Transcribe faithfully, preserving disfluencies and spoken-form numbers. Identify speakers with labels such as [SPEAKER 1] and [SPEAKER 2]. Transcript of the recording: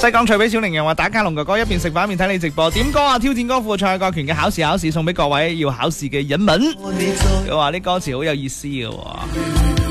[SPEAKER 1] 西港脆俾小羚羊話打卡龍哥哥一邊食飯一邊睇你直播點歌啊，挑戰歌庫蔡國權嘅考試考試送俾各位要考試嘅人民。佢話啲歌詞好有意思嘅喎。